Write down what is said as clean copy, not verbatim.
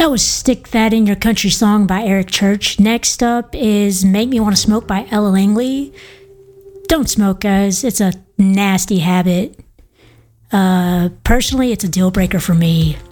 That was Stick That in Your Country Song by Eric Church. Next up is Make Me Want to Smoke by Ella Langley. Don't smoke, guys. It's a nasty habit. Personally, it's a deal breaker for me.